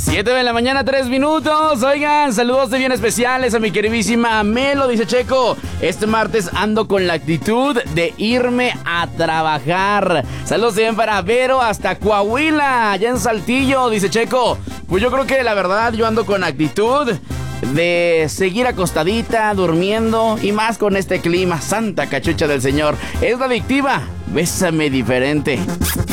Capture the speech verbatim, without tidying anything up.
siete de la mañana, tres minutos. Oigan, saludos de bien especiales a mi queridísima Melo. Dice Checo, este martes ando con la actitud de irme a trabajar. Saludos bien para Vero hasta Coahuila, allá en Saltillo. Dice Checo, pues yo creo que la verdad yo ando con actitud de seguir acostadita, durmiendo, y más con este clima. Santa cachucha del Señor, es la adictiva. Bésame diferente.